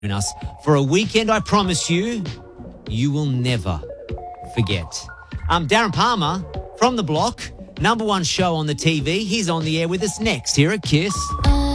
us for a weekend, I promise you, you will never forget. Darren Palmer from The Block, number one show on the TV. He's on the air with us next here at KISS.